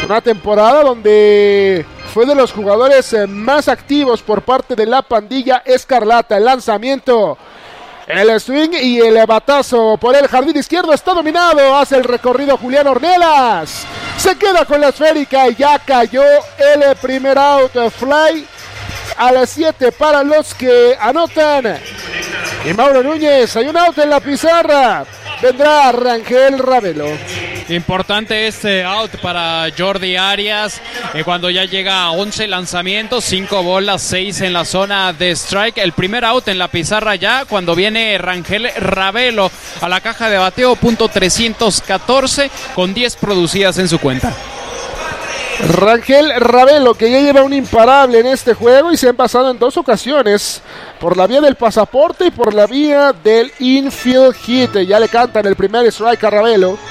Una temporada donde fue de los jugadores más activos por parte de la pandilla escarlata. El lanzamiento, el swing y el batazo por el jardín izquierdo está dominado. Hace el recorrido Julián Ornelas. Se queda con la esférica y ya cayó el primer out. Fly a las 7 para los que anotan. Y Mauro Núñez, hay un out en la pizarra. Vendrá Rangel Ravelo. Importante este out para Jordi Arias, cuando ya llega a 11 lanzamientos, 5 bolas, 6 en la zona de strike. El primer out en la pizarra ya, cuando viene Rangel Ravelo a la caja de bateo, punto 314, con 10 producidas en su cuenta. Rangel Ravelo, que ya lleva un imparable en este juego y se han pasado en 2 ocasiones por la vía del pasaporte y por la vía del infield hit. Ya le cantan el primer strike a Ravelo.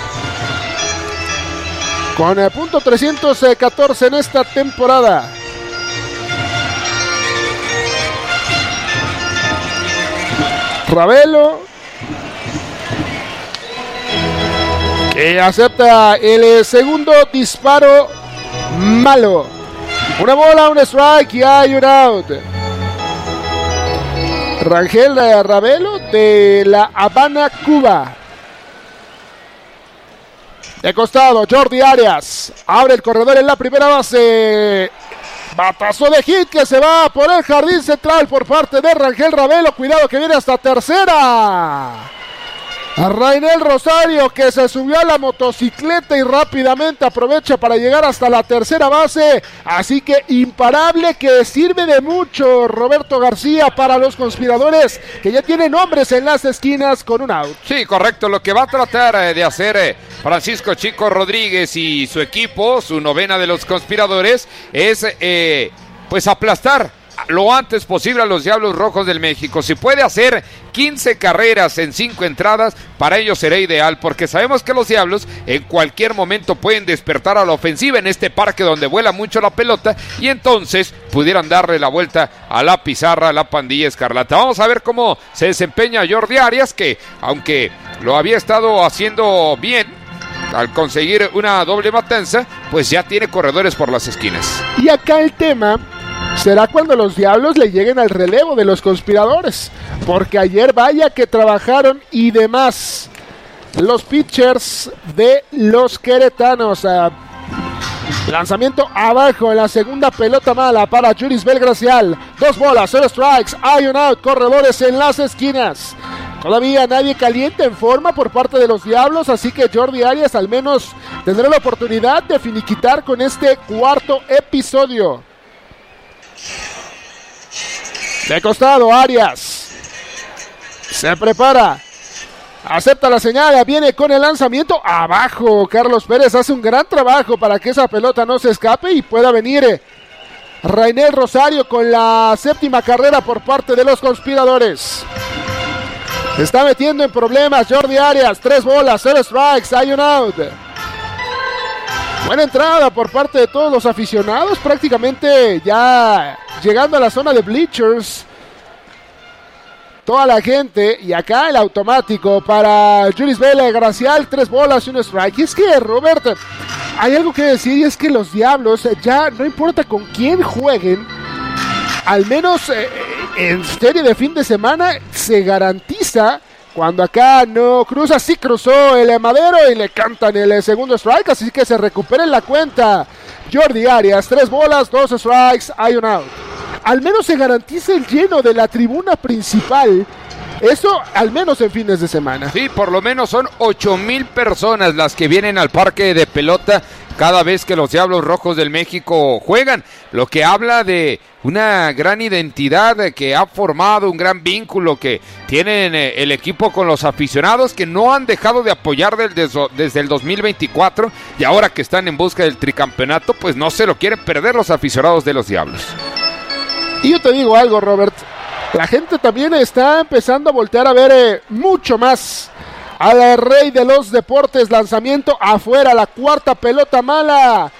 Con el punto 314 en esta temporada. Ravelo, que acepta el segundo disparo malo. Una bola, un strike y hay un out. Rangel Ravelo de La Habana, Cuba. De costado, Jordi Arias. Abre el corredor en la primera base. Batazo de hit que se va por el jardín central por parte de Rangel Ravelo. Cuidado que viene hasta tercera. A Rainel Rosario, que se subió a la motocicleta y rápidamente aprovecha para llegar hasta la tercera base. Así que imparable, que sirve de mucho Roberto García para los conspiradores, que ya tienen hombres en las esquinas con un out. Sí, correcto. Lo que va a tratar de hacer Francisco Chico Rodríguez y su equipo, su novena de los conspiradores, es pues aplastar lo antes posible a los Diablos Rojos del México. Si puede hacer 15 carreras en 5 entradas, para ellos será ideal, porque sabemos que los Diablos en cualquier momento pueden despertar a la ofensiva en este parque donde vuela mucho la pelota, y entonces pudieran darle la vuelta a la pizarra a la pandilla escarlata. Vamos a ver cómo se desempeña Jordi Arias, que aunque lo había estado haciendo bien al conseguir una doble matanza, pues ya tiene corredores por las esquinas. Y acá el tema será cuando los Diablos le lleguen al relevo de los conspiradores, porque ayer vaya que trabajaron y demás los pitchers de los queretanos. Lanzamiento abajo en la segunda, pelota mala para Yurisbel Gracial. 2 bolas, 0 strikes, hay un out, corredores en las esquinas. Todavía nadie caliente en forma por parte de los Diablos, así que Jordi Arias al menos tendrá la oportunidad de finiquitar con este cuarto episodio. De costado, Arias se prepara, acepta la señal, viene con el lanzamiento abajo. Carlos Pérez hace un gran trabajo para que esa pelota no se escape y pueda venir Rainel Rosario con la 7ª carrera por parte de los conspiradores. Se está metiendo en problemas Jordi Arias. 3 bolas, 0 strikes, hay un out. Buena entrada por parte de todos los aficionados, prácticamente ya llegando a la zona de bleachers. Toda la gente, y acá el automático para Yurisbel Gracial. 3 bolas y un strike. Y es que, Robert, hay algo que decir, y es que los Diablos, ya no importa con quién jueguen, al menos en serie de fin de semana, se garantiza. Cuando acá no cruza, sí cruzó el Madero y le cantan el segundo strike, así que se recupera en la cuenta Jordi Arias. 3 bolas, 2 strikes, hay un out. Al menos se garantiza el lleno de la tribuna principal, eso al menos en fines de semana. Sí, por lo menos son 8,000 personas las que vienen al parque de pelota cada vez que los Diablos Rojos del México juegan, lo que habla de una gran identidad que ha formado, un gran vínculo que tienen el equipo con los aficionados, que no han dejado de apoyar desde el 2024, y ahora que están en busca del tricampeonato, pues no se lo quieren perder los aficionados de los Diablos. Y yo te digo algo, Robert, la gente también está empezando a voltear a ver mucho más al rey de los deportes. Lanzamiento afuera, la 4ª pelota mala.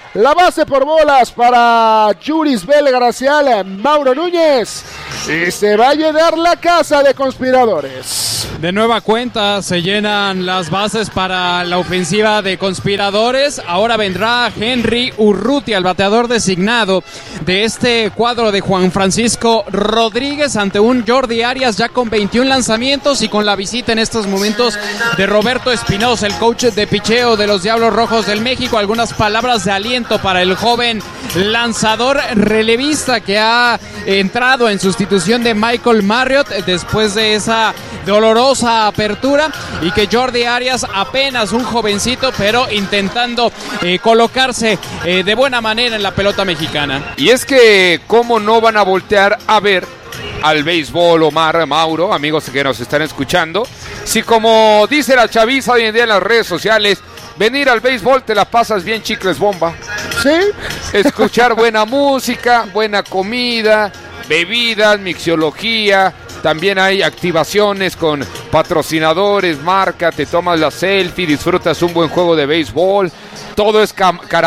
La base por bolas para Juris Belgracial, Mauro Núñez. Y se va a llenar la casa de conspiradores. De nueva cuenta se llenan las bases para la ofensiva de conspiradores. Ahora vendrá Henry Urrutia, el bateador designado de este cuadro de Juan Francisco Rodríguez, ante un Jordi Arias ya con 21 lanzamientos y con la visita en estos momentos de Roberto Espinosa, el coach de picheo de los Diablos Rojos del México. Algunas palabras de aliento para el joven lanzador relevista que ha entrado en sustitución de Michael Marriott después de esa dolorosa apertura, y que Jordi Arias, apenas un jovencito, pero intentando colocarse de buena manera en la pelota mexicana. Y es que cómo no van a voltear a ver al béisbol, Omar, Mauro, amigos que nos están escuchando, si como dice la chaviza hoy en día en las redes sociales, venir al béisbol te la pasas bien chicles bomba. ¿Sí? Escuchar buena música, buena comida, bebidas, mixología. También hay activaciones con patrocinadores, marca, te tomas la selfie, disfrutas un buen juego de béisbol. Todo es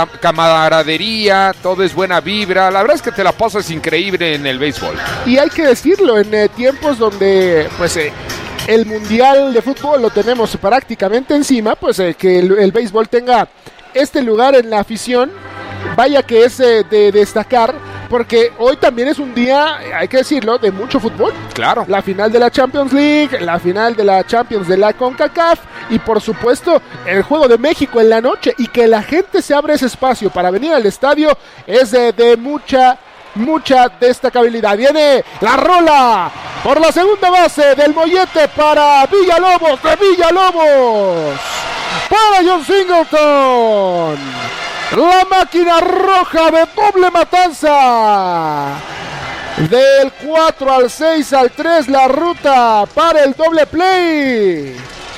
camaradería, todo es buena vibra. La verdad es que te la pasas increíble en el béisbol. Y hay que decirlo, en tiempos donde pues el mundial de fútbol lo tenemos prácticamente encima, pues que el béisbol tenga este lugar en la afición, vaya que es de destacar, porque hoy también es un día, hay que decirlo, de mucho fútbol. Claro. La final de la Champions League, la final de la Champions de la CONCACAF y por supuesto el Juego de México en la noche, y que la gente se abra ese espacio para venir al estadio es de mucha destacabilidad. Viene la rola por la segunda base del Mollete para Villalobos, de Villalobos para John Singleton. La máquina roja de doble matanza. Del 4 al 6 al 3 la ruta para el doble play.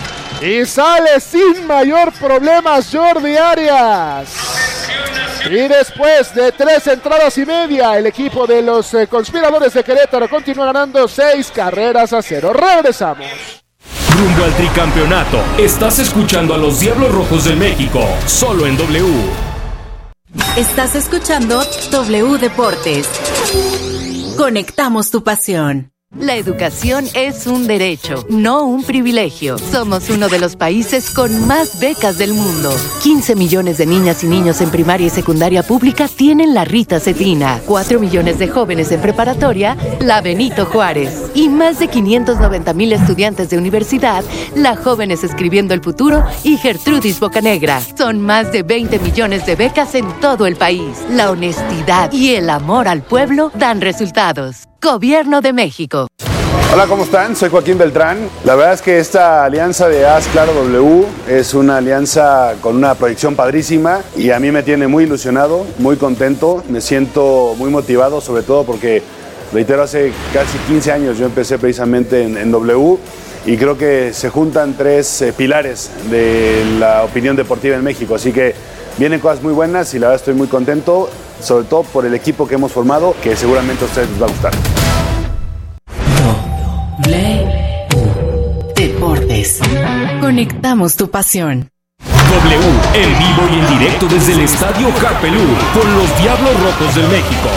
Y sale sin mayor problemas Jordi Arias. Y después de 3 entradas y media, el equipo de los conspiradores de Querétaro continúa ganando 6-0. Regresamos. Rumbo al tricampeonato. Estás escuchando a los Diablos Rojos del México, solo en W. Estás escuchando W Deportes. Conectamos tu pasión. La educación es un derecho, no un privilegio. Somos uno de los países con más becas del mundo. 15 millones de niñas y niños en primaria y secundaria pública tienen la Rita Cetina. 4 millones de jóvenes en preparatoria, la Benito Juárez. Y más de 590,000 estudiantes de universidad, la Jóvenes Escribiendo el Futuro y Gertrudis Bocanegra. Son más de 20 millones de becas en todo el país. La honestidad y el amor al pueblo dan resultados. Gobierno de México. Hola, ¿cómo están? Soy Joaquín Beltrán. La verdad es que esta alianza de Haz Claro W es una alianza con una proyección padrísima y a mí me tiene muy ilusionado, muy contento, me siento muy motivado, sobre todo porque, reitero, hace casi 15 años yo empecé precisamente en W y creo que se juntan 3 pilares de la opinión deportiva en México, así que vienen cosas muy buenas y la verdad estoy muy contento, sobre todo por el equipo que hemos formado, que seguramente a ustedes les va a gustar. Deportes. Conectamos tu pasión. W, en vivo y en directo desde el Estadio Carpelú, con los Diablos Rojos del México.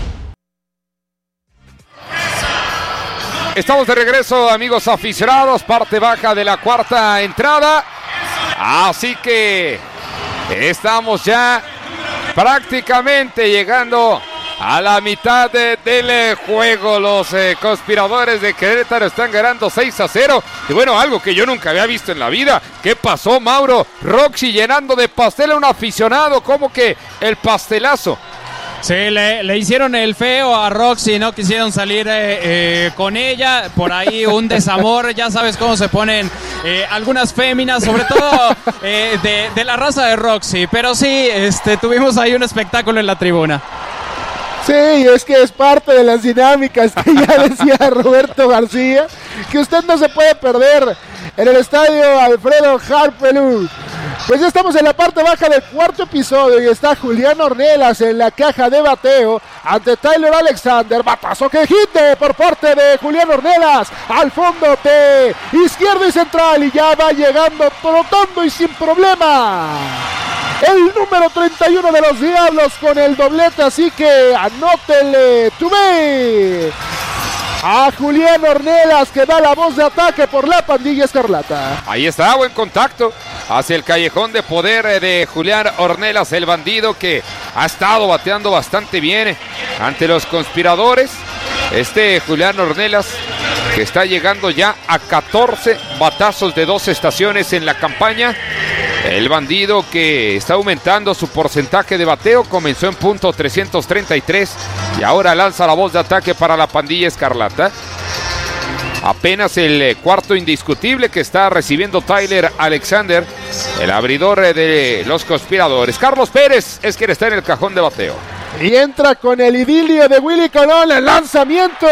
Estamos de regreso, amigos aficionados, parte baja de la cuarta entrada. Así que estamos ya prácticamente llegando a la mitad del juego. Los conspiradores de Querétaro están ganando 6-0. Y bueno, algo que yo nunca había visto en la vida. ¿Qué pasó, Mauro? Roxy llenando de pastel a un aficionado. ¿Cómo que el pastelazo? Sí, le hicieron el feo a Roxy, no quisieron salir con ella, por ahí un desamor, ya sabes cómo se ponen algunas féminas, sobre todo de la raza de Roxy, pero sí, tuvimos ahí un espectáculo en la tribuna. Sí, es que es parte de las dinámicas que ya decía Roberto García, que usted no se puede perder en el estadio Alfredo Harpelú. Pues ya estamos en la parte baja del cuarto episodio y está Julián Ornelas en la caja de bateo ante Tyler Alexander. Batazo que hite por parte de Julián Ornelas al fondo de izquierdo y central y ya va llegando trotando y sin problema el número 31 de los Diablos con el doblete, así que anótele, Tubé. A Julián Ornelas, que da la voz de ataque por la Pandilla Escarlata. Ahí está, buen contacto hacia el callejón de poder de Julián Ornelas, el bandido que ha estado bateando bastante bien ante los conspiradores. Julián Ornelas, que está llegando ya a 14 batazos de 2 estaciones en la campaña. El bandido que está aumentando su porcentaje de bateo, comenzó en punto 333 y ahora lanza la voz de ataque para la Pandilla Escarlata. Apenas el cuarto indiscutible que está recibiendo Tyler Alexander, el abridor de los conspiradores. Carlos Pérez es quien está en el cajón de bateo. Y entra con el idilio de Willy Colón, el lanzamiento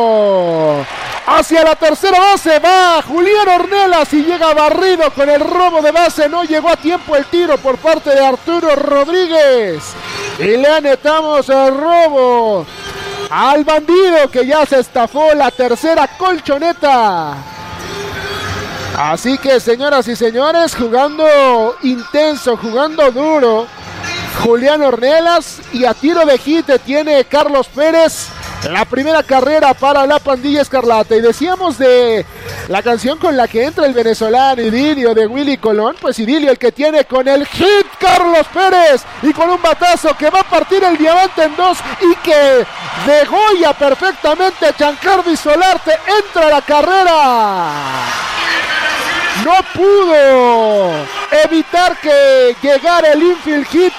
hacia la tercera base, va Julián Ornelas y llega barrido con el robo de base. No llegó a tiempo el tiro por parte de Arturo Rodríguez y le anotamos el robo al bandido, que ya se estafó la tercera colchoneta. Así que, señoras y señores, jugando intenso, jugando duro Julián Ornelas, y a tiro de hit tiene Carlos Pérez la primera carrera para la Pandilla Escarlata. Y decíamos de la canción con la que entra el venezolano Idilio de Willy Colón, pues Idilio el que tiene con el hit Carlos Pérez, y con un batazo que va a partir el diamante en dos y que degolla perfectamente a Giancarlo Solarte. Entra la carrera, no pudo evitar que llegara el infield hit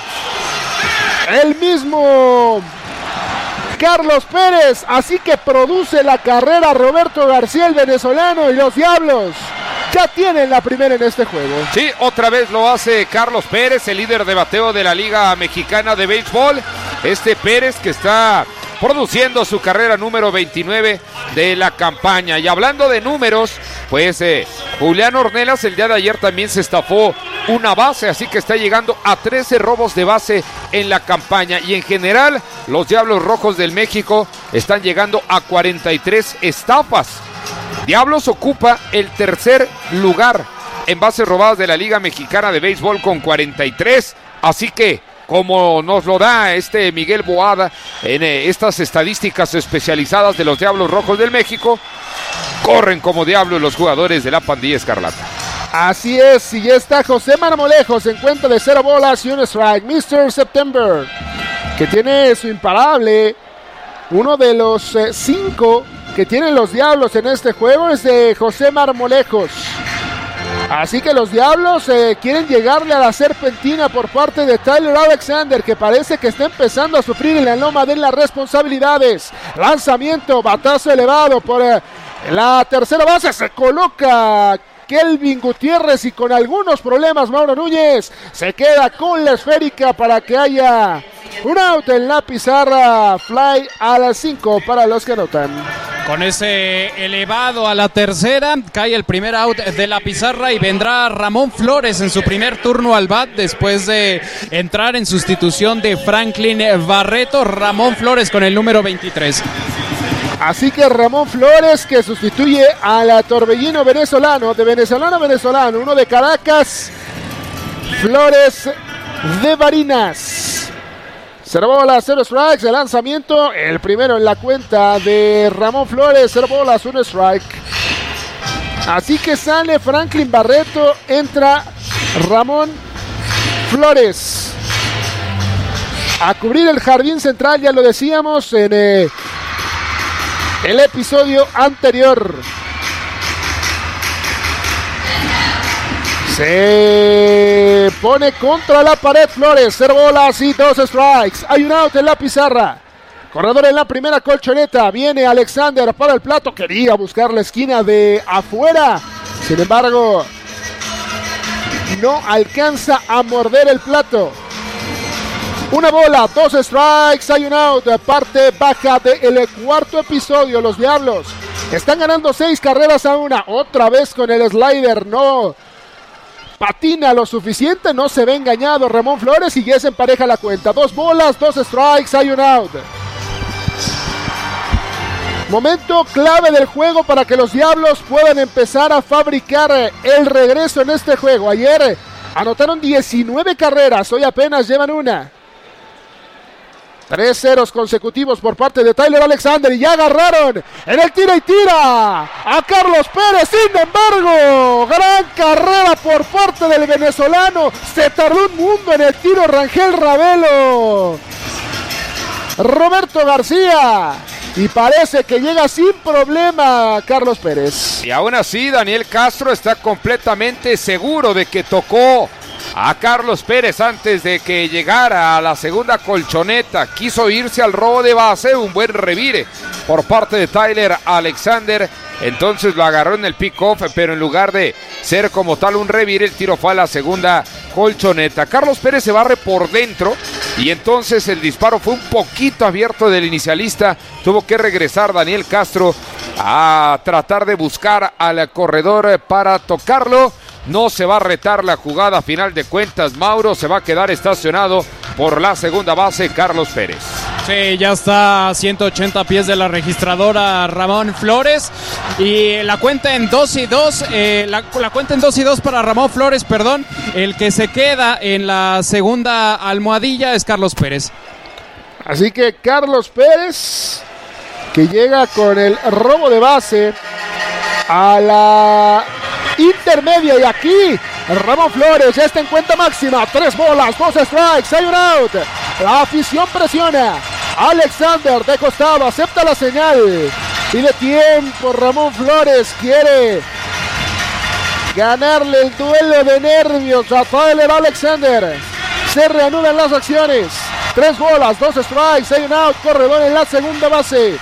el mismo Carlos Pérez, así que produce la carrera Roberto García, el venezolano, y los Diablos ya tienen la primera en este juego. Sí, otra vez lo hace Carlos Pérez, el líder de bateo de la Liga Mexicana de Béisbol. Pérez que está produciendo su carrera número 29 de la campaña. Y hablando de números, pues Julián Ornelas el día de ayer también se estafó una base, así que está llegando a 13 robos de base en la campaña. Y en general, los Diablos Rojos del México están llegando a 43 estafas. Diablos ocupa el tercer lugar en bases robadas de la Liga Mexicana de Béisbol con 43, así que como nos lo da Miguel Boada en estas estadísticas especializadas de los Diablos Rojos del México, corren como diablos los jugadores de la Pandilla Escarlata. Así es, y ya está José Marmolejos en cuenta de 0 bolas y 1 strike. Mr. September, que tiene su imparable, uno de los 5 que tienen los Diablos en este juego es de José Marmolejos. Así que los Diablos quieren llegarle a la serpentina por parte de Tyler Alexander, que parece que está empezando a sufrir en la loma de las responsabilidades. Lanzamiento, batazo elevado por la tercera base, se coloca Kelvin Gutiérrez y con algunos problemas Mauro Núñez se queda con la esférica para que haya un out en la pizarra. Fly a las 5 para los que anotan. Con ese elevado a la tercera, cae el primer out de la pizarra y vendrá Ramón Flores en su primer turno al bat después de entrar en sustitución de Franklin Barreto. Ramón Flores con el número 23. Así que Ramón Flores, que sustituye al torbellino venezolano, de venezolano a venezolano, uno de Caracas, Flores de Barinas. 0 bolas, 0 strikes, el lanzamiento, el primero en la cuenta de Ramón Flores, 0 bolas, 1 strike. Así que sale Franklin Barreto, entra Ramón Flores a cubrir el jardín central, ya lo decíamos en el episodio anterior. Se pone contra la pared Flores, 0 bolas y 2 strikes. Hay un out en la pizarra. Corredor en la primera colchoneta. Viene Alexander para el plato. Quería buscar la esquina de afuera. Sin embargo, no alcanza a morder el plato. 1 bola, 2 strikes, hay un out. Parte baja del cuarto episodio. Los Diablos están ganando 6 carreras a 1. Otra vez con el slider. No patina lo suficiente, no se ve engañado Ramón Flores y ya se empareja la cuenta. 2 bolas, 2 strikes, hay un out. Momento clave del juego para que los Diablos puedan empezar a fabricar el regreso en este juego. Ayer Anotaron 19 carreras, hoy apenas llevan una. 3 ceros consecutivos por parte de Tyler Alexander y ya agarraron en el tira y tira a Carlos Pérez. Sin embargo, gran carrera por parte del venezolano. Se tardó un mundo en el tiro Rangel Ravelo. Roberto García. Y parece que llega sin problema Carlos Pérez. Y aún así, Daniel Castro está completamente seguro de que tocó a Carlos Pérez antes de que llegara a la segunda colchoneta. Quiso irse al robo de base, un buen revire por parte de Tyler Alexander. Entonces lo agarró en el pick-off, pero en lugar de ser como tal un revire, el tiro fue a la segunda colchoneta. Carlos Pérez se barre por dentro y entonces el disparo fue un poquito abierto del inicialista. Tuvo que regresar Daniel Castro a tratar de buscar al corredor para tocarlo. No se va a retar la jugada, a final de cuentas Mauro se va a quedar estacionado por la segunda base Carlos Pérez. Sí, ya está a 180 pies de la registradora Ramón Flores y la cuenta en 2-2, la cuenta en 2-2 para Ramón Flores, perdón. El que se queda en la segunda almohadilla es Carlos Pérez. Así que Carlos Pérez, que llega con el robo de base a la intermedia, y aquí Ramón Flores ya está en cuenta máxima. 3 bolas, 2 strikes, hay un out. La afición presiona. Alexander de costado acepta la señal. Pide tiempo. Ramón Flores quiere ganarle el duelo de nervios a Tyler Alexander. Se reanudan las acciones. 3 bolas, 2 strikes, hay un out. Corredor en la segunda base.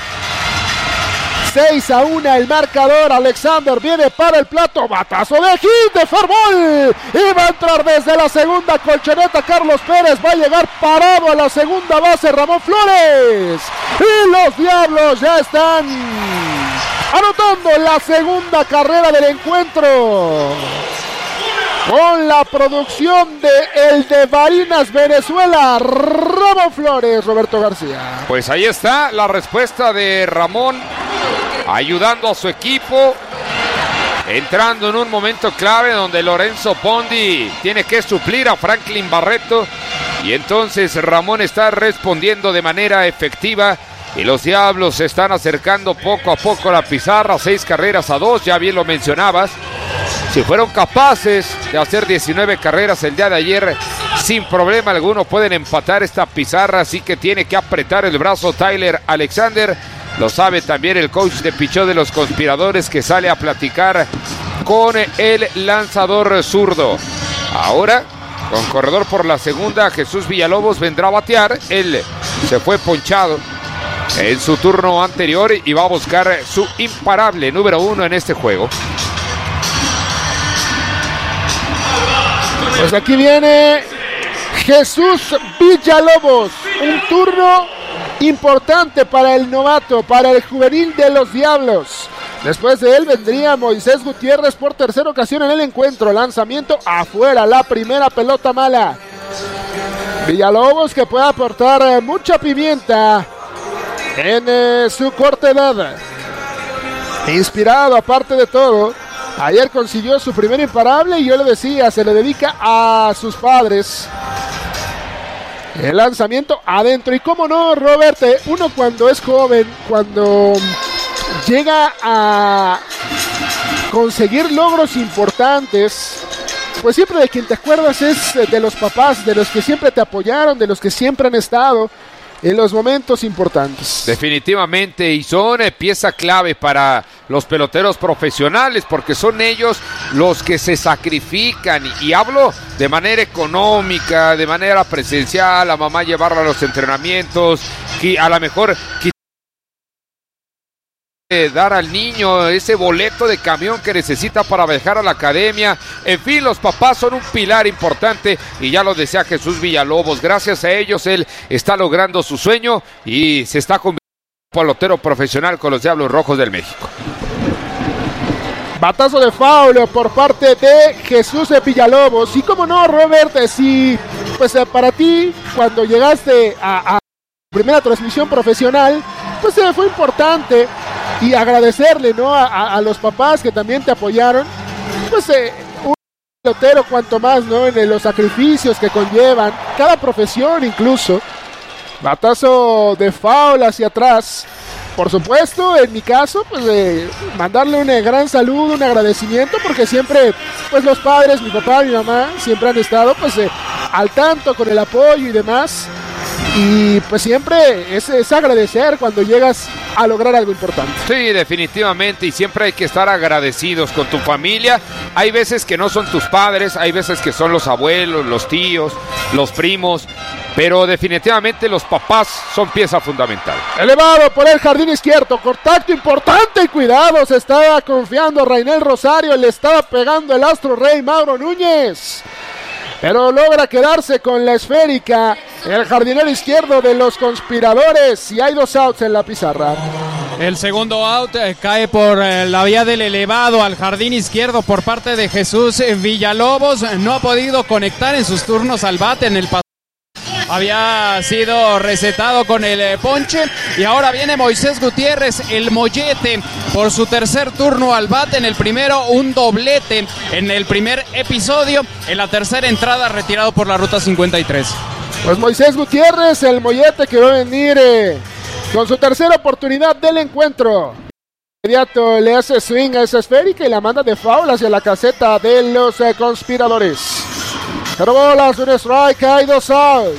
6-1 el marcador. Alexander viene para el plato. Batazo de hit de fair ball. Y va a entrar desde la segunda colchoneta Carlos Pérez. Va a llegar parado a la segunda base Ramón Flores. Y los Diablos ya están anotando la segunda carrera del encuentro. Con la producción de el de Barinas Venezuela, Ramón Flores, Roberto García. Pues ahí está la respuesta de Ramón, ayudando a su equipo, entrando en un momento clave donde Lorenzo Pondi tiene que suplir a Franklin Barreto, y entonces Ramón está respondiendo de manera efectiva y los Diablos se están acercando poco a poco a la pizarra. 6 carreras a 2, ya bien lo mencionabas. Si fueron capaces de hacer 19 carreras el día de ayer, sin problema alguno pueden empatar esta pizarra, así que tiene que apretar el brazo Tyler Alexander. Lo sabe también el coach de picheo de los Conspiradores, que sale a platicar con el lanzador zurdo. Ahora, con corredor por la segunda, Jesús Villalobos vendrá a batear. Él se fue ponchado en su turno anterior y va a buscar su imparable número 1 en este juego. Pues aquí viene Jesús Villalobos, un turno importante para el novato, para el juvenil de los Diablos. Después de él vendría Moisés Gutiérrez por tercera ocasión en el encuentro. Lanzamiento afuera, la primera pelota mala. Villalobos, que puede aportar mucha pimienta en su corta edad. Inspirado, aparte de todo. Ayer consiguió su primer imparable y yo le decía, se le dedica a sus padres. El lanzamiento adentro. Y cómo no, Robert, uno cuando es joven, cuando llega a conseguir logros importantes, pues siempre de quien te acuerdas es de los papás, de los que siempre te apoyaron, de los que siempre han estado en los momentos importantes. Definitivamente, y son pieza clave para los peloteros profesionales, porque son ellos los que se sacrifican, y hablo de manera económica, de manera presencial, a mamá llevarla a los entrenamientos, y a lo mejor dar al niño ese boleto de camión que necesita para viajar a la academia. En fin, los papás son un pilar importante, y ya lo decía Jesús Villalobos, gracias a ellos él está logrando su sueño y se está convirtiendo en un pelotero profesional con los Diablos Rojos del México. Batazo de foul por parte de Jesús Villalobos. Y cómo no, Robert, si pues para ti cuando llegaste a primera transmisión profesional, pues fue importante, y agradecerle, ¿no?, a los papás que también te apoyaron, pues pelotero cuanto más, ¿no? En los sacrificios que conllevan cada profesión incluso. Batazo de foul hacia atrás. Por supuesto, en mi caso, pues mandarle un gran saludo, un agradecimiento, porque siempre, pues los padres, mi papá, mi mamá, siempre han estado pues al tanto con el apoyo y demás. Y pues siempre es agradecer cuando llegas a lograr algo importante. Sí, definitivamente, y siempre hay que estar agradecidos con tu familia. Hay veces que no son tus padres, hay veces que son los abuelos, los tíos, los primos, pero definitivamente los papás son pieza fundamental. Elevado por el jardín izquierdo, contacto importante y cuidado, se estaba confiando Rainel Rosario, le estaba pegando el astro rey Mauro Núñez, pero logra quedarse con la esférica el jardinero izquierdo de los conspiradores, y hay 2 outs en la pizarra. El segundo out cae por la vía del elevado al jardín izquierdo por parte de Jesús Villalobos. No ha podido conectar en sus turnos al bate en el pasado. Había sido recetado con el ponche, y ahora viene Moisés Gutiérrez, el mollete, por su tercer turno al bate. En el primero un doblete en el primer episodio, en la tercera entrada retirado por la ruta 53. Pues Moisés Gutiérrez, el mollete, que va a venir con su tercera oportunidad del encuentro. Inmediato le hace swing a esa esférica y la manda de foul hacia la caseta de los conspiradores. Pero bolas, un strike, hay 2 outs.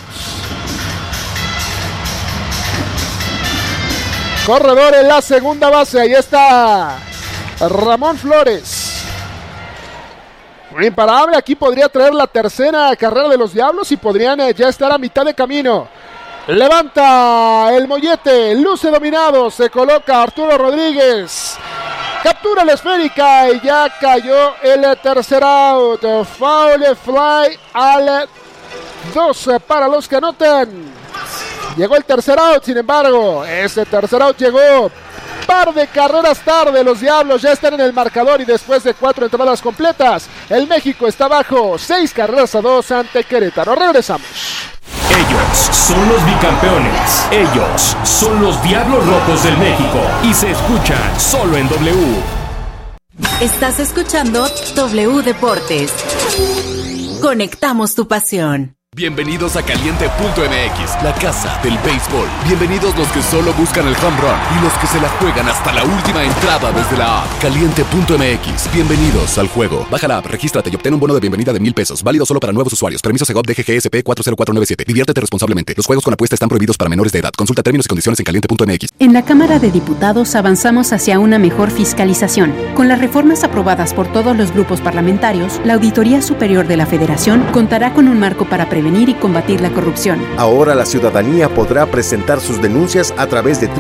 Corredor en la segunda base, ahí está Ramón Flores. Un imparable, aquí podría traer la tercera carrera de los Diablos y podrían ya estar a mitad de camino. Levanta el mollete, luce dominado, se coloca Arturo Rodríguez. Captura la esférica y ya cayó el tercer out. Foul fly al 12 para los que anotan. Llegó el tercer out, sin embargo, ese tercer out llegó par de carreras tarde. Los Diablos ya están en el marcador y después de 4 entradas completas, el México está abajo 6-2 ante Querétaro. Regresamos. Ellos son los bicampeones. Ellos son los Diablos Rojos del México. Y se escuchan solo en W. Estás escuchando W Deportes. Conectamos tu pasión. Bienvenidos a Caliente.mx, la casa del béisbol. Bienvenidos los que solo buscan el home run y los que se la juegan hasta la última entrada desde la app. Caliente.mx, bienvenidos al juego. Baja la app, regístrate y obtén un bono de bienvenida de $1,000. Válido solo para nuevos usuarios. Permiso Segov DGGSP 40497. Diviértete responsablemente. Los juegos con apuesta están prohibidos para menores de edad. Consulta términos y condiciones en Caliente.mx. En la Cámara de Diputados avanzamos hacia una mejor fiscalización. Con las reformas aprobadas por todos los grupos parlamentarios, la Auditoría Superior de la Federación contará con un marco para prevenir y combatir la corrupción. Ahora la ciudadanía podrá presentar sus denuncias a través de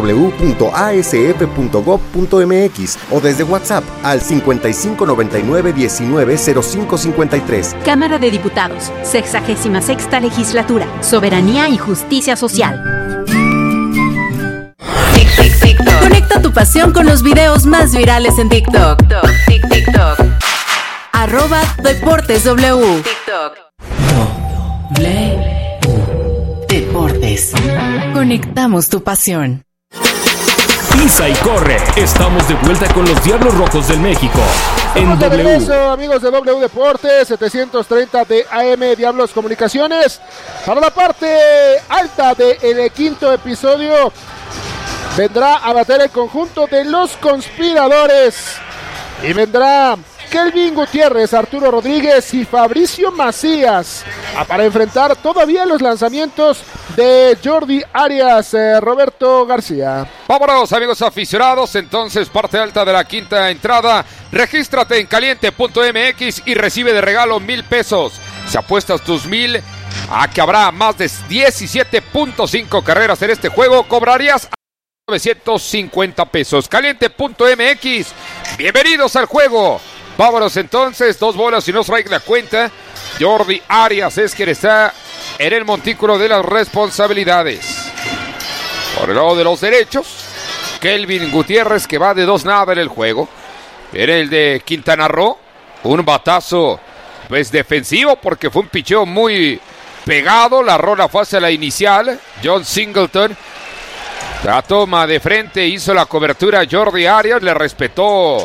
www.asf.gov.mx o desde WhatsApp al 5599-190553. Cámara de Diputados, 66ª Legislatura, Soberanía y Justicia Social. Conecta tu pasión con los videos más virales en TikTok. @DeportesW. TikTok. Deportes. Conectamos tu pasión. Pisa y corre. Estamos de vuelta con los Diablos Rojos del México. En de W. regreso, amigos de W Deportes, 730 de AM Diablos Comunicaciones. Para la parte alta del quinto episodio, vendrá a bater el conjunto de los conspiradores. Y vendrá Kelvin Gutiérrez, Arturo Rodríguez y Fabricio Macías para enfrentar todavía los lanzamientos de Jordi Arias, Roberto García. Vámonos, amigos aficionados. Entonces, parte alta de la quinta entrada. Regístrate en Caliente.mx y recibe de regalo $1,000. Si apuestas tus 1,000 a que habrá más de 17.5 carreras en este juego, cobrarías $950. Caliente.mx. Bienvenidos al juego. Vámonos entonces, 2 bolas y no strike la cuenta. Jordi Arias es quien está en el montículo de las responsabilidades. Por el lado de los derechos, Kelvin Gutiérrez, que va de 2-0 en el juego. En el de Quintana Roo, un batazo pues defensivo porque fue un picheo muy pegado. La rola fue hacia la inicial. John Singleton la toma de frente, hizo la cobertura Jordi Arias, le respetó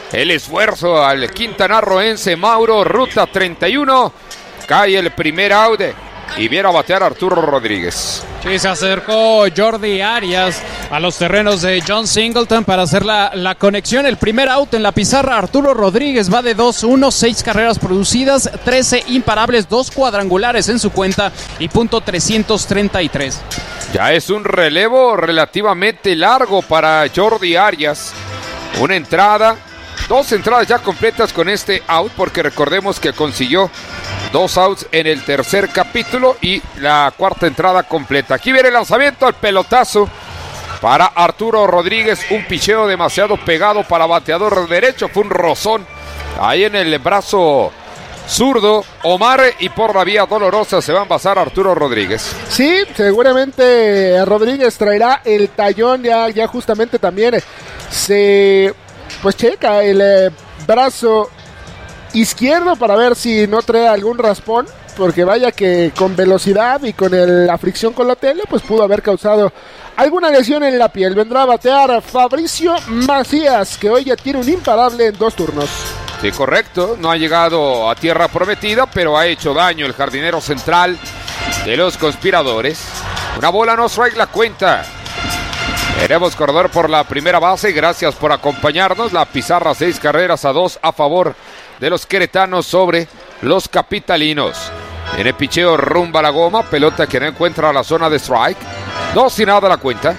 el esfuerzo al quintanarroense Mauro, ruta 31. Cae el primer out y viene a batear Arturo Rodríguez. Sí, se acercó Jordi Arias a los terrenos de John Singleton para hacer la conexión. El primer out en la pizarra, Arturo Rodríguez va de 2-1, 6 carreras producidas, 13 imparables, 2 cuadrangulares en su cuenta y punto .333. Ya es un relevo relativamente largo para Jordi Arias. Una entrada, 2 entradas ya completas con este out, porque recordemos que consiguió 2 outs en el tercer capítulo y la cuarta entrada completa. Aquí viene el lanzamiento al pelotazo para Arturo Rodríguez. Un picheo demasiado pegado para bateador derecho. Fue un rozón ahí en el brazo zurdo. Omar, y por la vía dolorosa se va a envasar Arturo Rodríguez. Sí, seguramente Rodríguez traerá el tallón. Ya justamente también se checa el brazo izquierdo para ver si no trae algún raspón, porque vaya que con velocidad y con la fricción con la tele pues pudo haber causado alguna lesión en la piel. Vendrá a batear Fabricio Macías, que hoy ya tiene un imparable en 2 turnos. Sí, correcto, no ha llegado a tierra prometida, pero ha hecho daño el jardinero central de los conspiradores. Una bola, no strike la cuenta. Tenemos corredor por la primera base. Gracias por acompañarnos. La pizarra 6 carreras a 2 a favor de los queretanos sobre los capitalinos. En el picheo rumba la goma, pelota que no encuentra la zona de strike. 2-0 la cuenta.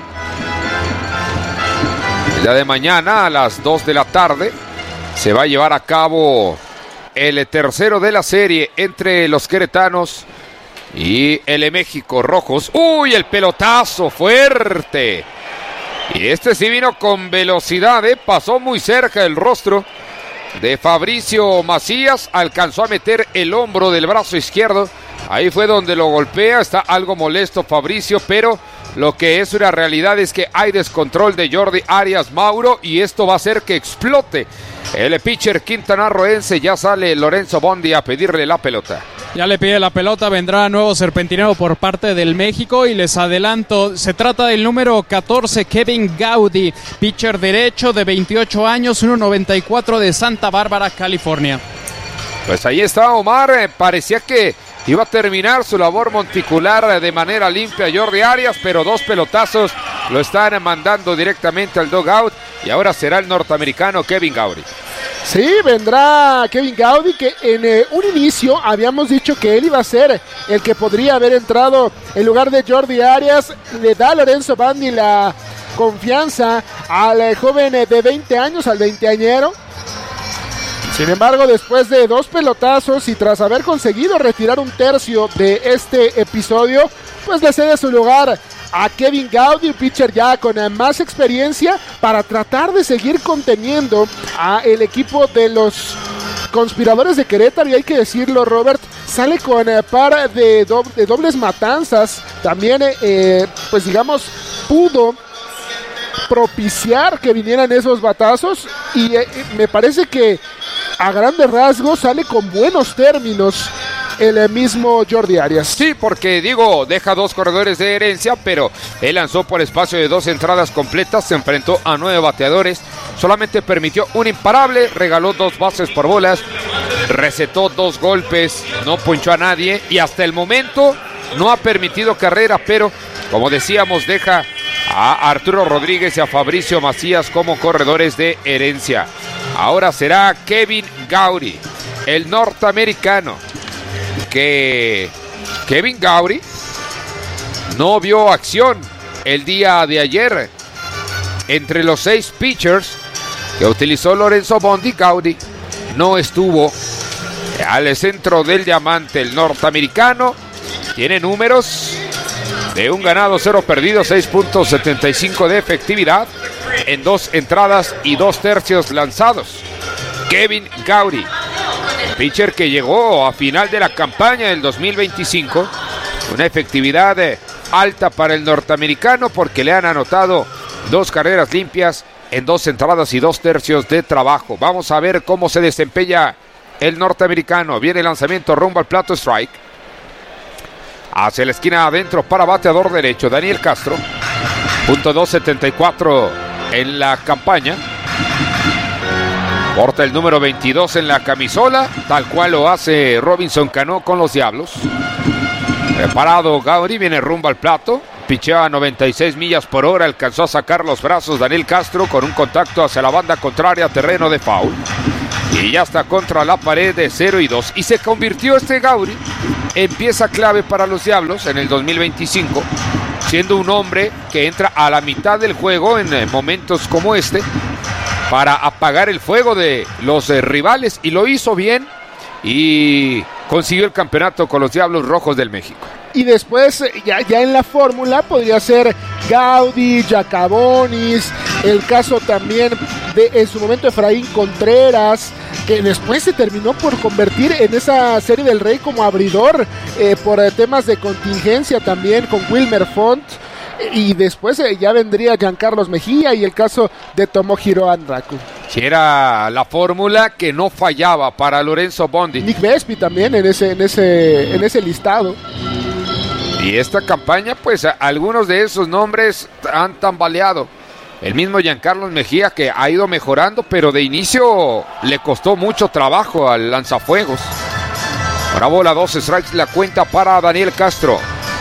El día de mañana a las 2 de la tarde se va a llevar a cabo el tercero de la serie entre los queretanos y el México Rojos. ¡Uy! El pelotazo fuerte. Y este sí vino con velocidad, pasó muy cerca el rostro de Fabricio Macías. Alcanzó a meter el hombro del brazo izquierdo. Ahí fue donde lo golpea. Está algo molesto Fabricio, pero lo que es una realidad es que hay descontrol de Jordi Arias Mauro, y esto va a hacer que explote el pitcher quintanarroense. Ya sale Lorenzo Bondi a pedirle la pelota. Ya le pide la pelota, vendrá nuevo serpentinero por parte del México, y les adelanto, se trata del número 14, Kevin Gaudy, pitcher derecho de 28 años, 1.94, de Santa Bárbara, California. Pues ahí está Omar, parecía que iba a terminar su labor monticular de manera limpia Jordi Arias, pero 2 pelotazos lo están mandando directamente al dugout, y ahora será el norteamericano Kevin Gaudy. Sí, vendrá Kevin Gaudy, que en un inicio habíamos dicho que él iba a ser el que podría haber entrado en lugar de Jordi Arias. Le da Lorenzo Bondi la confianza al joven de 20 años, al veinteañero. Sin embargo, después de 2 pelotazos y tras haber conseguido retirar 1/3 de este episodio, pues le cede su lugar a Kevin Gaudy, un pitcher ya con más experiencia, para tratar de seguir conteniendo a el equipo de los conspiradores de Querétaro. Y hay que decirlo, Robert, sale con par de dobles matanzas. También, pues digamos, pudo propiciar que vinieran esos batazos, y me parece que a grandes rasgos sale con buenos términos el mismo Jordi Arias. Sí, porque deja 2 corredores de herencia, pero él lanzó por espacio de 2 entradas completas, se enfrentó a 9 bateadores, solamente permitió un imparable, regaló 2 bases por bolas, recetó 2 golpes, no ponchó a nadie, y hasta el momento no ha permitido carrera, pero como decíamos, deja a Arturo Rodríguez y a Fabricio Macías como corredores de herencia. Ahora será Kevin Gaudy, el norteamericano, que Kevin Gaudy no vio acción el día de ayer. Entre los 6 pitchers que utilizó Lorenzo Bondi, Gaudy no estuvo al centro del diamante. El norteamericano tiene números de 1 ganado, 0 perdido, 6.75 de efectividad en 2 entradas y 2/3 lanzados. Kevin Gaudy, pitcher que llegó a final de la campaña del 2025, una efectividad alta para el norteamericano, porque le han anotado 2 carreras limpias en 2 entradas y 2/3 de trabajo. Vamos a ver cómo se desempeña el norteamericano. Viene el lanzamiento rumbo al plato, strike. Hacia la esquina adentro para bateador derecho, Daniel Castro. .274 en la campaña. Porta el número 22 en la camisola, tal cual lo hace Robinson Cano con los Diablos. Preparado Gowdy, viene rumbo al plato. Pichea a 96 millas por hora, alcanzó a sacar los brazos Daniel Castro con un contacto hacia la banda contraria, terreno de foul. Y ya está contra la pared de 0-2. Y se convirtió Gowdy en pieza clave para los Diablos en el 2025, siendo un hombre que entra a la mitad del juego en momentos como este para apagar el fuego de los rivales, y lo hizo bien y consiguió el campeonato con los Diablos Rojos del México. Y después, ya en la fórmula, podría ser Gowdy, Jacabonis, el caso también de, en su momento, Efraín Contreras, que después se terminó por convertir en esa Serie del Rey como abridor por temas de contingencia también con Wilmer Font. Y después ya vendría Giancarlos Mejía y el caso de Tomohiro Anraku. Si era la fórmula que no fallaba para Lorenzo Bondi. Nick Vespi también en ese listado. Y esta campaña, pues algunos de esos nombres han tambaleado. El mismo Giancarlos Mejía, que ha ido mejorando, pero de inicio le costó mucho trabajo al lanzafuegos. Ahora bola, 2 strikes, la cuenta para Daniel Castro.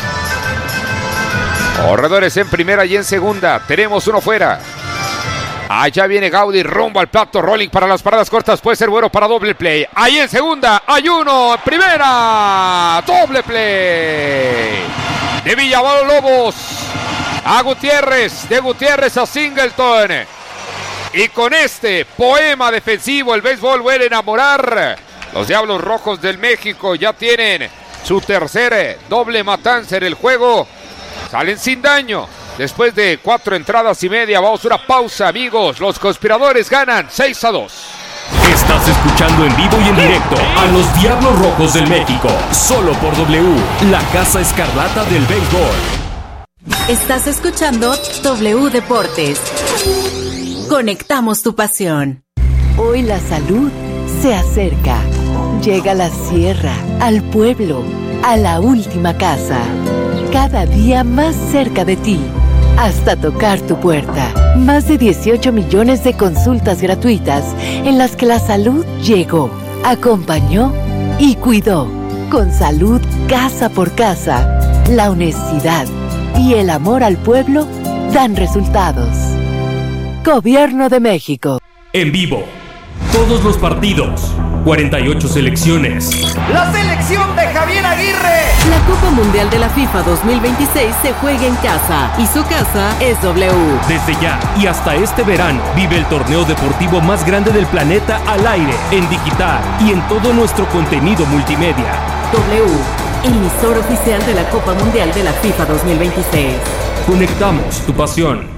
Corredores en primera y en segunda. Tenemos uno fuera. Allá viene Gowdy, rumbo al plato, rolling para las paradas cortas. Puede ser bueno para doble play. Ahí en segunda, hay uno. En primera, doble play. De Villalobos a Gutiérrez. De Gutiérrez a Singleton. Y con este poema defensivo, el béisbol vuelve a enamorar. Los Diablos Rojos del México ya tienen su tercer doble matanza en el juego. Salen sin daño. Después de 4 entradas y media, vamos a una pausa, amigos. Los conspiradores ganan 6-2. Estás escuchando en vivo y en directo a los Diablos Rojos del México. Solo por W, la Casa Escarlata del Béisbol. Estás escuchando W Deportes. Conectamos tu pasión. Hoy la salud se acerca. Llega a la sierra, al pueblo, a la última casa. Cada día más cerca de ti, hasta tocar tu puerta. Más de 18 millones de consultas gratuitas en las que la salud llegó, acompañó y cuidó. Con salud casa por casa, la honestidad y el amor al pueblo dan resultados. Gobierno de México. En vivo, todos los partidos, 48 selecciones. ¡La selección de Javier Aguirre! La Copa Mundial de la FIFA 2026 se juega en casa y su casa es W. Desde ya y hasta este verano, vive el torneo deportivo más grande del planeta al aire, en digital y en todo nuestro contenido multimedia. W, emisor oficial de la Copa Mundial de la FIFA 2026. Conectamos tu pasión.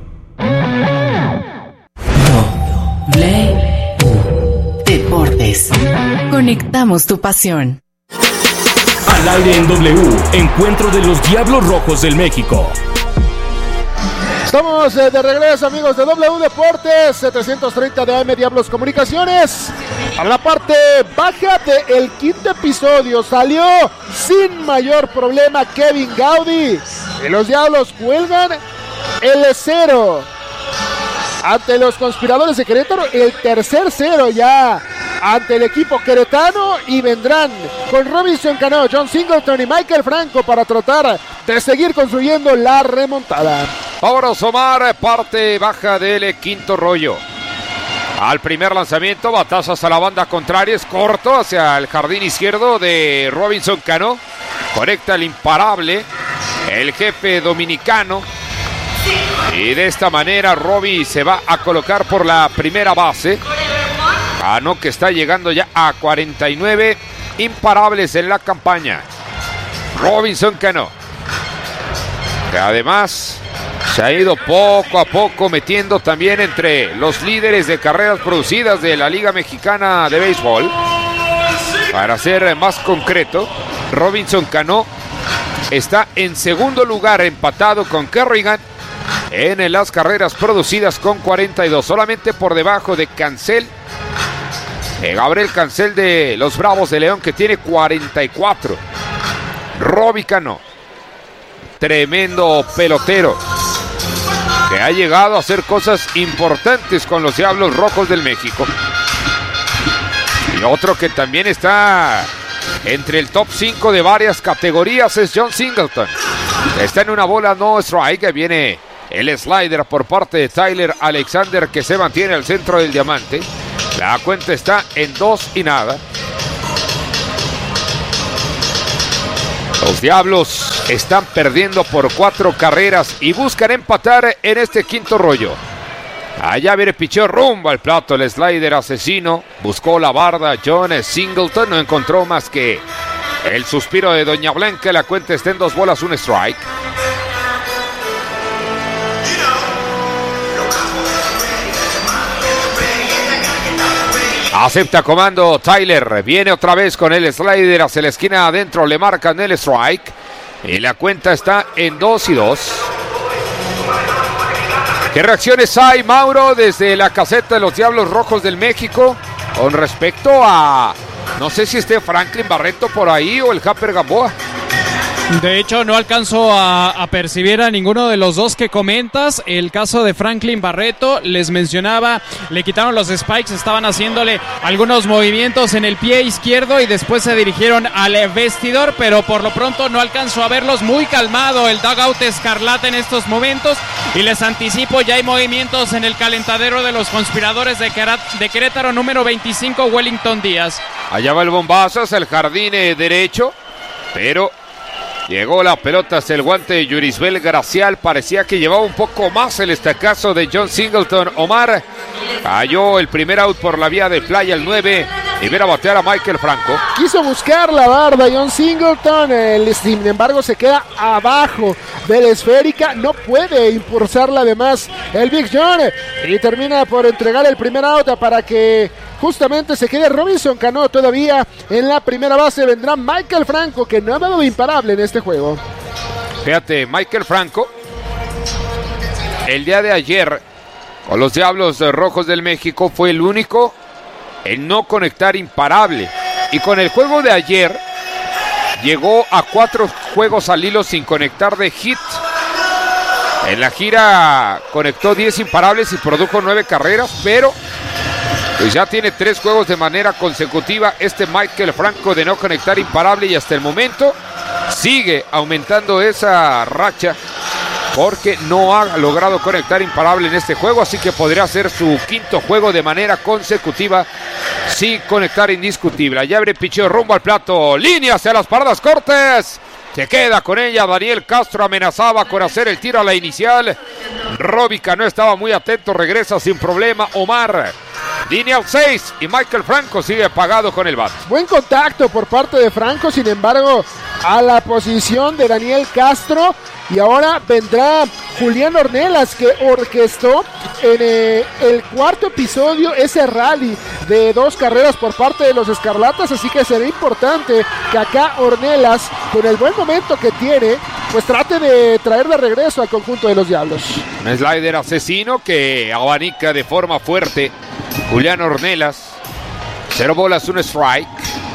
W Deportes. Conectamos tu pasión. Al aire en W, encuentro de los Diablos Rojos del México. Estamos de regreso, amigos de W Deportes, 730 de AM Diablos Comunicaciones. A la parte baja del quinto episodio salió sin mayor problema Kevin Gowdy. Y los Diablos cuelgan el 0 ante los conspiradores de Querétaro, el tercer 0 ya ante el equipo queretano, y vendrán con Robinson Cano, John Singleton y Michael Franco para tratar de seguir construyendo la remontada. Ahora Omar, parte baja del quinto rollo. Al primer lanzamiento, batazos a la banda contraria, es corto hacia el jardín izquierdo de Robinson Cano. Conecta el imparable, el jefe dominicano. Y de esta manera Robbie se va a colocar por la primera base. Cano, que está llegando ya a 49 imparables en la campaña. Robinson Cano, que además se ha ido poco a poco metiendo también entre los líderes de carreras producidas de la Liga Mexicana de Béisbol. Para ser más concreto, Robinson Cano está en segundo lugar, empatado con Kerrigan en las carreras producidas con 42, solamente por debajo de Cancel, Gabriel Cancel de los Bravos de León, que tiene 44. Robbie Cano, tremendo pelotero, que ha llegado a hacer cosas importantes con los Diablos Rojos del México. Y otro que también está entre el top 5 de varias categorías es John Singleton. Está en una bola no strike. Viene el slider por parte de Tyler Alexander, que se mantiene al centro del diamante. La cuenta está en 2-0. Los Diablos están perdiendo por 4 carreras y buscan empatar en este quinto rollo. Allá viene picheo rumbo al plato, el slider asesino. Buscó la barda John Singleton, no encontró más que el suspiro de Doña Blanca. La cuenta está en 2 bolas, 1 strike. Acepta comando Tyler, viene otra vez con el slider hacia la esquina adentro, le marcan el strike y la cuenta está en 2-2. ¿Qué reacciones hay, Mauro, desde la caseta de los Diablos Rojos del México con respecto a, no sé si esté Franklin Barreto por ahí o el Japper Gamboa? De hecho, no alcanzo a percibir a ninguno de los dos que comentas. El caso de Franklin Barreto, les mencionaba, le quitaron los spikes, estaban haciéndole algunos movimientos en el pie izquierdo y después se dirigieron al vestidor, pero por lo pronto no alcanzo a verlos. Muy calmado el dugout escarlata en estos momentos, y les anticipo, ya hay movimientos en el calentadero de los conspiradores de Querétaro, número 25, Wellington Díaz. Allá va el bombazo hacia el jardín derecho, pero llegó la pelota hacia el guante de Yurisbel Gracial. Parecía que llevaba un poco más el estacazo de John Singleton. Omar cayó el primer out por la vía de playa, el 9. Y viene a batear a Michael Franco. Quiso buscar la barda John Singleton, sin embargo se queda abajo de la esférica, no puede impulsarla además el Big John, y termina por entregar el primer out para que justamente se quede Robinson Cano todavía en la primera base. Vendrá Michael Franco, que no ha dado imparable en este juego. Fíjate, Michael Franco el día de ayer con los Diablos Rojos del México fue el único en no conectar imparable, y con el juego de ayer llegó a 4 juegos al hilo sin conectar de hit. En la gira conectó 10 imparables y produjo 9 carreras, pero pues ya tiene 3 juegos de manera consecutiva este Michael Franco de no conectar imparable, y hasta el momento sigue aumentando esa racha porque no ha logrado conectar imparable en este juego, así que podría ser su quinto juego de manera consecutiva sin conectar indiscutible. Allá abre picheo rumbo al plato, línea hacia las paradas cortas, se queda con ella Daniel Castro, amenazaba con hacer el tiro a la inicial. Róbica no estaba muy atento, regresa sin problema Omar. Línea 6 y Michael Franco sigue apagado con el bat. Buen contacto por parte de Franco, sin embargo, a la posición de Daniel Castro. Y ahora vendrá Julián Ornelas, que orquestó en el cuarto episodio ese rally de 2 carreras por parte de los Escarlatas. Así que será importante que acá Ornelas, con el buen momento que tiene, pues trate de traer de regreso al conjunto de los Diablos. Un slider asesino que abanica de forma fuerte Julián Ornelas. 0 bolas, 1 strike.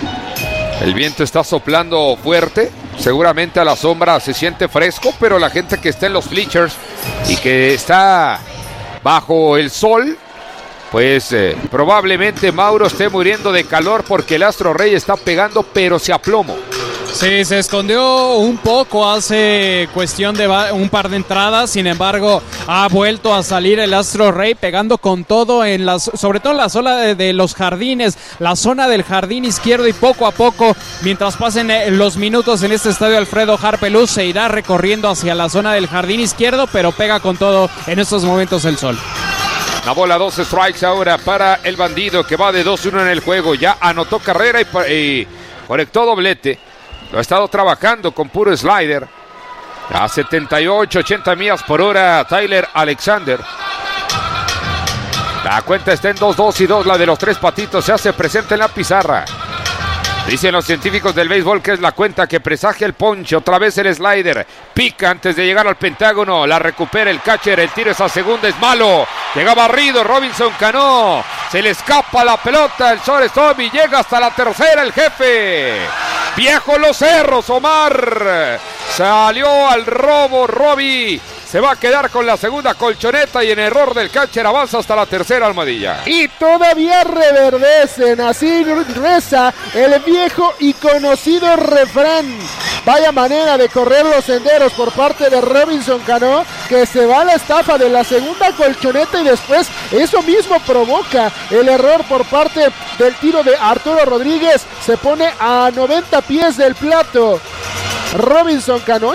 El viento está soplando fuerte. Seguramente a la sombra se siente fresco, pero la gente que está en los bleachers y que está bajo el sol, pues probablemente Mauro esté muriendo de calor porque el Astro Rey está pegando, pero se aplomo. Sí, se escondió un poco hace cuestión de un par de entradas, sin embargo ha vuelto a salir el Astro Rey pegando con todo, sobre todo en la zona de los jardines, la zona del jardín izquierdo, y poco a poco, mientras pasen los minutos en este estadio Alfredo Harpeluz, se irá recorriendo hacia la zona del jardín izquierdo, pero pega con todo en estos momentos el sol. La bola, 2 strikes ahora para el Bandido, que va de 2-1 en el juego, ya anotó carrera y conectó doblete. Lo ha estado trabajando con puro slider. A 78, 80 millas por hora Tyler Alexander. La cuenta está en 2-2, la de los 3 patitos se hace presente en la pizarra. Dicen los científicos del béisbol que es la cuenta que presagia el ponche. Otra vez el slider. Pica antes de llegar al pentágono. La recupera el catcher. El tiro es a segunda. Es malo. Llega barrido Robinson Cano. Se le escapa la pelota. El shortstop y llega hasta la tercera el jefe. Viejo Los Cerros, Omar. Salió al robo Robbie. se va a quedar con la segunda colchoneta y en error del catcher avanza hasta la tercera almohadilla. Y todavía reverdecen, así reza el viejo y conocido refrán. Vaya manera de correr los senderos por parte de Robinson Cano, que se va a la estafa de la segunda colchoneta y después eso mismo provoca el error por parte del tiro de Arturo Rodríguez. Se pone a 90 pies del plato Robinson Cano.